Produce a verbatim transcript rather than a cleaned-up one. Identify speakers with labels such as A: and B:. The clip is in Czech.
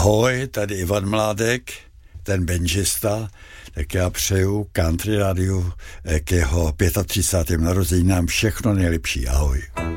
A: Ahoj, tady Ivan Mládek, ten benžista, tak já přeju Country Radio k jeho třicátým pátým narozeninám všechno nejlepší. Ahoj.